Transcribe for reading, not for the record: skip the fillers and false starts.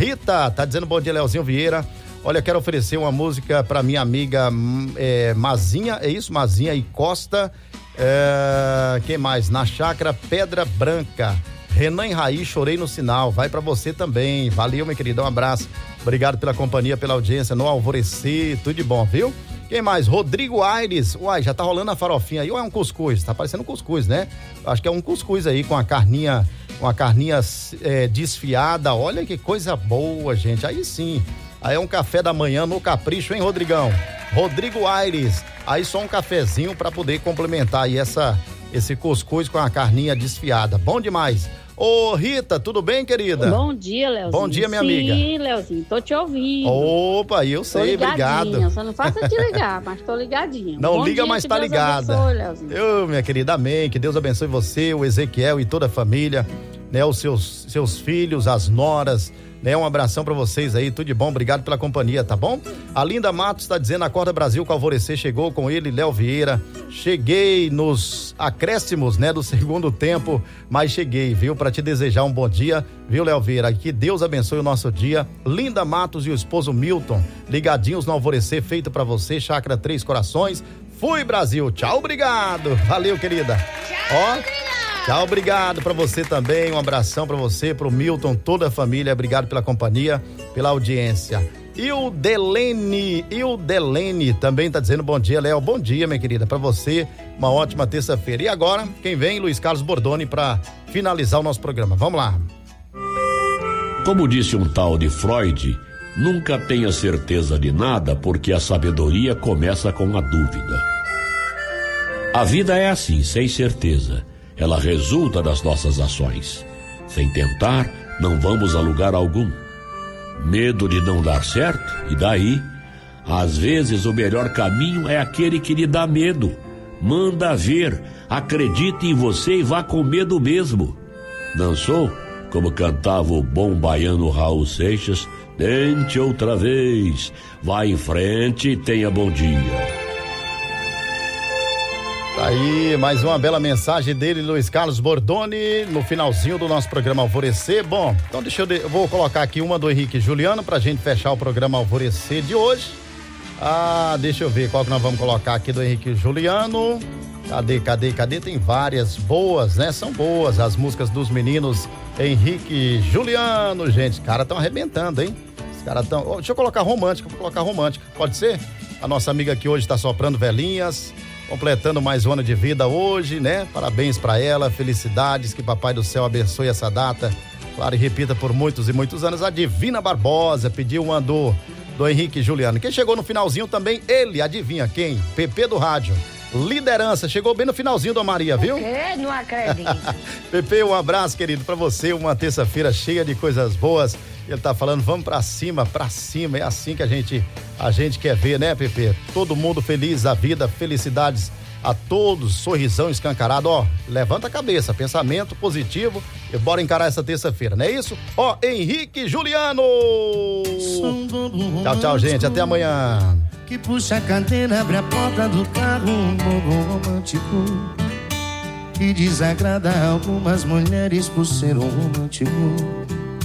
Rita tá dizendo bom dia, Leozinho Vieira. Olha, quero oferecer uma música pra minha amiga Mazinha, é isso? Mazinha e Costa. Quem mais? Na Chácara Pedra Branca. Renan e Raí, chorei no sinal. Vai pra você também. Valeu, meu querido. Um abraço. Obrigado pela companhia, pela audiência no Alvorecer. Tudo de bom, viu? Quem mais? Rodrigo Aires. Uai, já tá rolando a farofinha aí ou é um cuscuz? Tá parecendo um cuscuz, né? Acho que é um cuscuz aí com a carninha desfiada. Olha que coisa boa, gente. Aí sim. Aí é um café da manhã no capricho, hein, Rodrigão? Rodrigo Aires. Aí só um cafezinho pra poder complementar aí esse cuscuz com a carninha desfiada. Bom demais. Ô, Rita, tudo bem, querida? Bom dia, Leozinho. Bom dia, minha amiga. Sim, Leozinho, tô te ouvindo. Opa, eu sei, obrigado. Só não faça te ligar, mas tô ligadinha. Não Bom liga, dia, mas tá Deus ligada. abençoe, Leozinho. Minha querida, amém. Que Deus abençoe você, o Ezequiel e toda a família, né? Os seus filhos, as noras, né? Um abração pra vocês aí, tudo de bom, obrigado pela companhia, tá bom? A Linda Matos tá dizendo, Acorda Brasil com Alvorecer, chegou com ele, Léo Vieira. Cheguei nos acréscimos, né, do segundo tempo, mas cheguei, viu? Pra te desejar um bom dia, viu, Léo Vieira? Que Deus abençoe o nosso dia. Linda Matos e o esposo Milton, ligadinhos no Alvorecer, feito pra você, Chácara Três Corações. Fui, Brasil, tchau, obrigado. Valeu, querida. Ó. Tchau, obrigado pra você também, um abração pra você, pro Milton, toda a família, obrigado pela companhia, pela audiência. E o Delene também tá dizendo bom dia, Léo, bom dia, minha querida, pra você, uma ótima terça-feira. E agora, quem vem? Luiz Carlos Bordoni pra finalizar o nosso programa, vamos lá. Como disse um tal de Freud, nunca tenha certeza de nada, porque a sabedoria começa com a dúvida. A vida é assim, sem certeza. Ela resulta das nossas ações. Sem tentar, não vamos a lugar algum. Medo de não dar certo? E daí? Às vezes o melhor caminho é aquele que lhe dá medo. Manda ver, acredite em você e vá com medo mesmo. Dançou? Como cantava o bom baiano Raul Seixas, tente outra vez, vá em frente e tenha bom dia. Aí, mais uma bela mensagem dele, Luiz Carlos Bordoni, no finalzinho do nosso programa Alvorecer. Bom, então eu vou colocar aqui uma do Henrique Juliano pra gente fechar o programa Alvorecer de hoje. Deixa eu ver qual que nós vamos colocar aqui do Henrique Juliano. Cadê? Tem várias boas, né? São boas as músicas dos meninos Henrique Juliano, gente. Os caras estão arrebentando, hein? Os caras estão... deixa eu colocar romântica, pode ser? A nossa amiga aqui hoje tá soprando velhinhas, completando mais um ano de vida hoje, né? Parabéns pra ela, felicidades, que Papai do Céu abençoe essa data. Claro, e repita por muitos e muitos anos. A Divina Barbosa pediu uma do Henrique Juliano. Quem chegou no finalzinho também, ele, adivinha quem? Pepe do rádio. Liderança, chegou bem no finalzinho da Maria, viu? Não acredito. Pepe, um abraço, querido, pra você, uma terça-feira cheia de coisas boas. Ele tá falando, vamos pra cima, é assim que a gente quer ver, né, Pepe? Todo mundo feliz, a vida, felicidades a todos, sorrisão escancarado, ó, levanta a cabeça, pensamento positivo e bora encarar essa terça-feira, não é isso? Ó, Henrique Juliano! Tchau, gente, até amanhã. Que puxa a cadeira, abre a porta do carro, um bobo romântico que desagrada algumas mulheres por ser um romântico.